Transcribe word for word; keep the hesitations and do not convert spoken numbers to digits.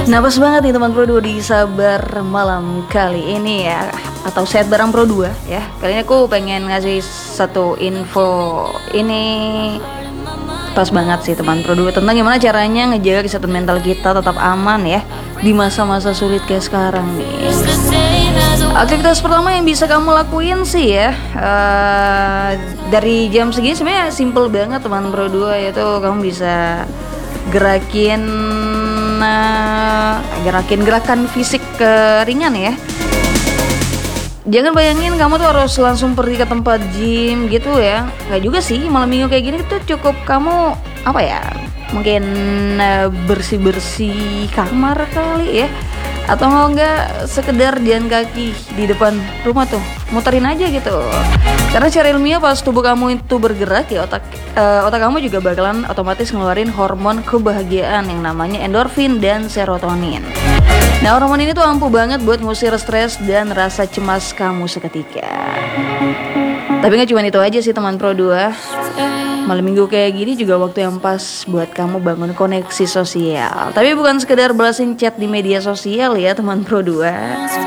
Nah pas banget nih teman Pro dua di Sabar malam kali ini ya, atau Sehat Bareng Pro dua ya. Kali ini aku pengen ngasih satu info ini pas banget sih teman Pro dua, tentang gimana caranya ngejaga kesehatan mental kita tetap aman ya di masa-masa sulit kayak sekarang nih. Aktivitas pertama yang bisa kamu lakuin sih ya, uh, dari jam segini sebenarnya simple banget teman Pro dua, yaitu kamu bisa gerakin uh, gerakin gerakan fisik ke ringan ya. Jangan bayangin kamu tuh harus langsung pergi ke tempat gym gitu ya. Nggak juga sih, malam minggu kayak gini tuh cukup kamu apa ya, mungkin uh, bersih-bersih kamar kali ya, atau mau nggak sekedar jalan kaki di depan rumah tuh, muterin aja gitu. Karena secara ilmiah pas tubuh kamu itu bergerak ya, otak uh, otak kamu juga bakalan otomatis ngeluarin hormon kebahagiaan yang namanya endorfin dan serotonin. Nah hormon ini tuh ampuh banget buat ngusir stres dan rasa cemas kamu seketika. Tapi nggak cuma itu aja sih teman Pro dua. Malam minggu kayak gini juga waktu yang pas buat kamu bangun koneksi sosial. Tapi bukan sekedar balasin chat di media sosial ya teman Pro dua.